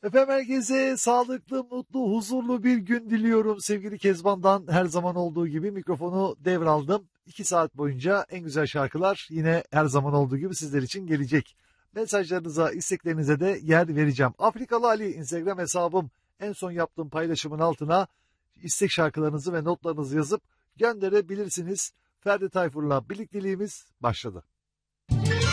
Efendim herkese sağlıklı, mutlu, huzurlu bir gün diliyorum. Sevgili Kezban'dan her zaman olduğu gibi mikrofonu devraldım. 2 saat boyunca en güzel şarkılar yine her zaman olduğu gibi sizler için gelecek. Mesajlarınıza, isteklerinize de yer vereceğim. Afrikalı Ali Instagram hesabım, en son yaptığım paylaşımın altına istek şarkılarınızı ve notlarınızı yazıp gönderebilirsiniz. Ferdi Tayfur'la birlikteliğimiz başladı.